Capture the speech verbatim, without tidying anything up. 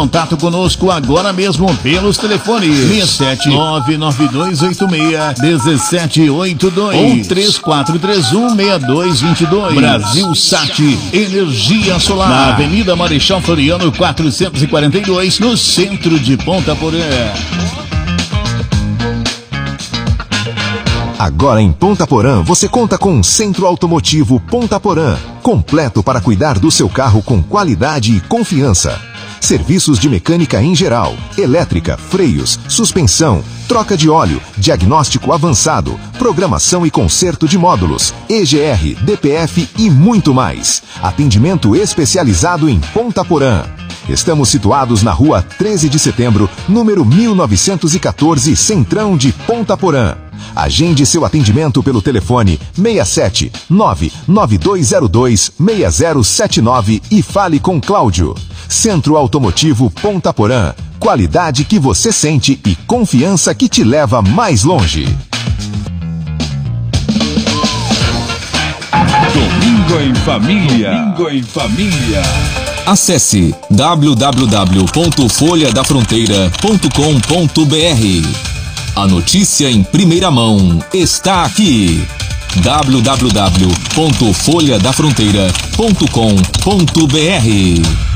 Contato conosco agora mesmo pelos telefones seis sete nove nove dois oito seis um sete oito dois ou três quatro três um seis dois dois dois. Brasil Sat, energia solar, na Avenida Marechal Floriano quatrocentos e quarenta e dois, no centro de Ponta Porã. Agora em Ponta Porã você conta com um Centro Automotivo Ponta Porã, completo para cuidar do seu carro com qualidade e confiança. Serviços de mecânica em geral, elétrica, freios, suspensão, troca de óleo, diagnóstico avançado, programação e conserto de módulos, E G R, D P F e muito mais. Atendimento especializado em Ponta Porã. Estamos situados na rua treze de setembro, número mil novecentos e quatorze, Centrão de Ponta Porã. Agende seu atendimento pelo telefone seis sete nove nove dois zero dois seis zero sete nove e fale com Cláudio. Centro Automotivo Ponta Porã. Qualidade que você sente e confiança que te leva mais longe. Domingo em Família. Domingo em Família. Acesse w w w ponto folha da fronteira ponto com ponto b r. A notícia em primeira mão está aqui. w w w ponto folha da fronteira ponto com ponto b r.